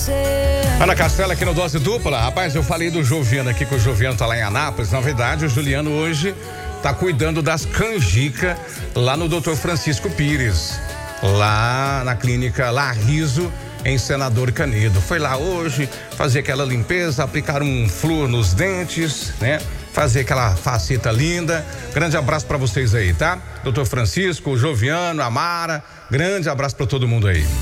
Ana Castela aqui no Dose Dupla. Rapaz, eu falei do Joviano aqui, que o Joviano tá lá em Anápolis. Na verdade, o Juliano hoje tá cuidando das canjicas lá no Dr. Francisco Pires, lá na clínica Larriso, em Senador Canedo. Foi lá hoje fazer aquela limpeza, aplicar um flúor nos dentes, né? Fazer aquela faceta linda. Grande abraço pra vocês aí, tá? Dr. Francisco, o Joviano, a Mara. Grande abraço pra todo mundo aí.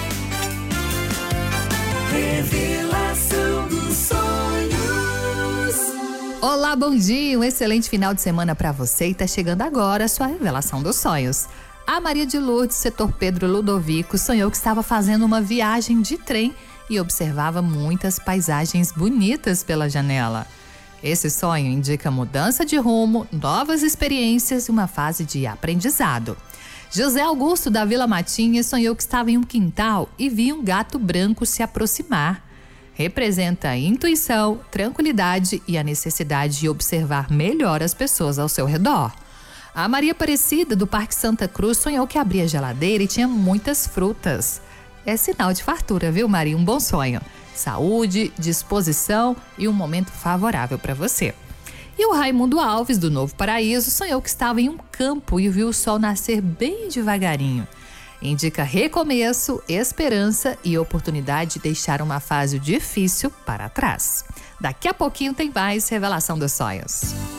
Revelação dos sonhos. Olá, bom dia, um excelente final de semana para você e tá chegando agora a sua revelação dos sonhos. A Maria de Lourdes, setor Pedro Ludovico, sonhou que estava fazendo uma viagem de trem e observava muitas paisagens bonitas pela janela. Esse sonho indica mudança de rumo, novas experiências e uma fase de aprendizado. José Augusto da Vila Matinha sonhou que estava em um quintal e via um gato branco se aproximar. Representa a intuição, tranquilidade e a necessidade de observar melhor as pessoas ao seu redor. A Maria Aparecida do Parque Santa Cruz sonhou que abria a geladeira e tinha muitas frutas. É sinal de fartura, viu, Maria? Um bom sonho. Saúde, disposição e um momento favorável para você. E o Raimundo Alves, do Novo Paraíso, sonhou que estava em um campo e viu o sol nascer bem devagarinho. Indica recomeço, esperança e oportunidade de deixar uma fase difícil para trás. Daqui a pouquinho tem mais Revelação dos Sonhos.